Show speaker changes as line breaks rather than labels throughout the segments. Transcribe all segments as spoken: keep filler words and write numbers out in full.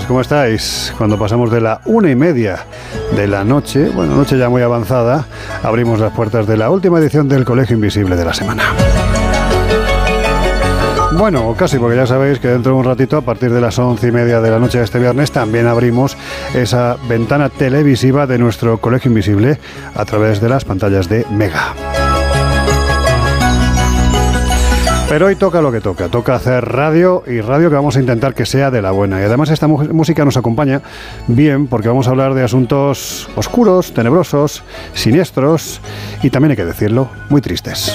días, ¿cómo estáis? Cuando pasamos de la una y media de la noche, bueno, noche ya muy avanzada, abrimos las puertas de la última edición del Colegio Invisible de la semana. Bueno, casi, porque ya sabéis que dentro de un ratito, a partir de las once y media de la noche de este viernes, también abrimos esa ventana televisiva de nuestro Colegio Invisible a través de las pantallas de Mega. Pero hoy toca lo que toca, toca hacer radio y radio que vamos a intentar que sea de la buena. Y además esta música nos acompaña bien porque vamos a hablar de asuntos oscuros, tenebrosos, siniestros y también hay que decirlo, muy tristes.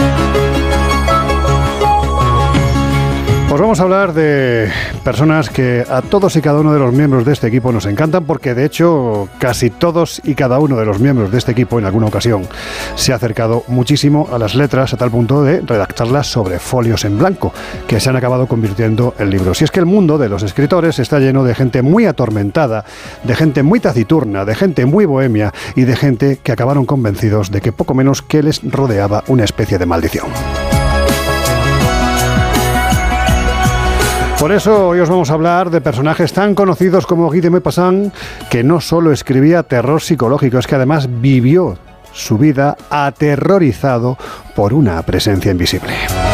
Pues vamos a hablar de personas que a todos y cada uno de los miembros de este equipo nos encantan porque de hecho casi todos y cada uno de los miembros de este equipo en alguna ocasión se ha acercado muchísimo a las letras a tal punto de redactarlas sobre folios en blanco que se han acabado convirtiendo en libros. Y es que el mundo de los escritores está lleno de gente muy atormentada, de gente muy taciturna, de gente muy bohemia y de gente que acabaron convencidos de que poco menos que les rodeaba una especie de maldición. Por eso hoy os vamos a hablar de personajes tan conocidos como Guy de Maupassant, que no solo escribía terror psicológico, es que además vivió su vida aterrorizado por una presencia invisible.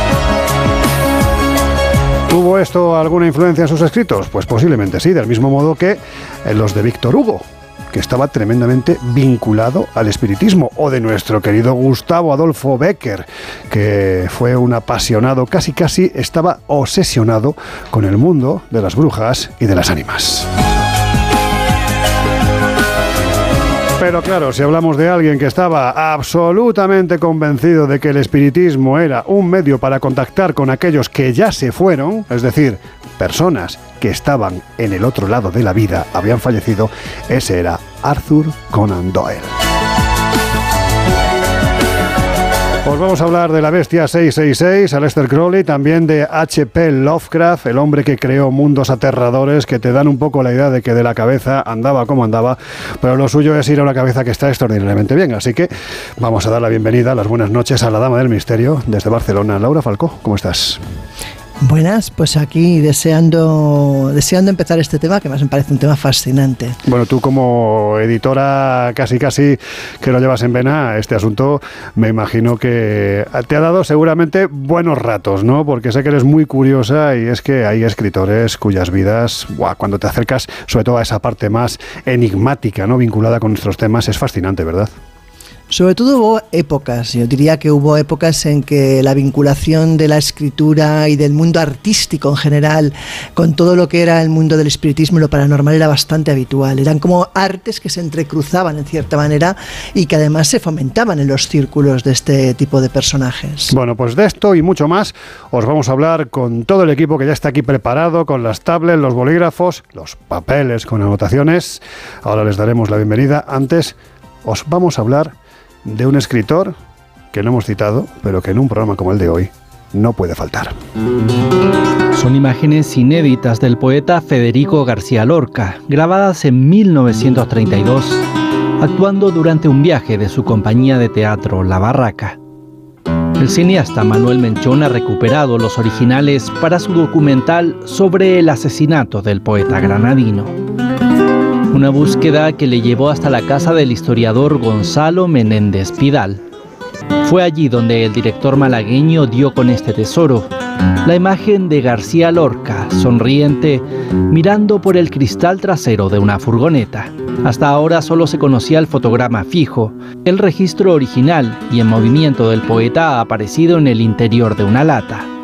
¿Tuvo esto alguna influencia en sus escritos? Pues posiblemente sí, del mismo modo que en los de Víctor Hugo, que estaba tremendamente vinculado al espiritismo, o de nuestro querido Gustavo Adolfo Bécquer, que fue un apasionado, casi casi estaba obsesionado con el mundo de las brujas y de las ánimas. Pero claro, si hablamos de alguien que estaba absolutamente convencido de que el espiritismo era un medio para contactar con aquellos que ya se fueron, es decir, personas que estaban en el otro lado de la vida, habían fallecido, ese era Arthur Conan Doyle. Pues vamos a hablar de la bestia seiscientos sesenta y seis, Aleister Crowley, también de H P Lovecraft, el hombre que creó mundos aterradores que te dan un poco la idea de que de la cabeza andaba como andaba, pero lo suyo es ir a una cabeza que está extraordinariamente bien. Así que vamos a dar la bienvenida, las buenas noches a la Dama del Misterio desde Barcelona. Laura Falcó, ¿cómo estás?
Buenas, pues aquí deseando deseando empezar este tema, que más me parece un tema fascinante.
Bueno, tú como editora casi casi que lo llevas en vena, este asunto me imagino que te ha dado seguramente buenos ratos, ¿no? Porque sé que eres muy curiosa y es que hay escritores cuyas vidas, ¡buah!, cuando te acercas sobre todo a esa parte más enigmática, ¿no?, vinculada con nuestros temas, es fascinante, ¿verdad?
Sobre todo hubo épocas, yo diría que hubo épocas en que la vinculación de la escritura y del mundo artístico en general con todo lo que era el mundo del espiritismo y lo paranormal era bastante habitual. Eran como artes que se entrecruzaban en cierta manera y que además se fomentaban en los círculos de este tipo de personajes.
Bueno, pues de esto y mucho más os vamos a hablar con todo el equipo que ya está aquí preparado, con las tablets, los bolígrafos, los papeles con anotaciones. Ahora les daremos la bienvenida. Antes os vamos a hablar de un escritor que no hemos citado, pero que en un programa como el de hoy no puede faltar.
Son imágenes inéditas del poeta Federico García Lorca, grabadas en mil novecientos treinta y dos, actuando durante un viaje de su compañía de teatro La Barraca. El cineasta Manuel Menchón ha recuperado los originales para su documental sobre el asesinato del poeta granadino. Una búsqueda que le llevó hasta la casa del historiador Gonzalo Menéndez Pidal. Fue allí donde el director malagueño dio con este tesoro, la imagen de García Lorca, sonriente, mirando por el cristal trasero de una furgoneta. Hasta ahora solo se conocía el fotograma fijo. El registro original y en movimiento del poeta ha aparecido en el interior de una lata.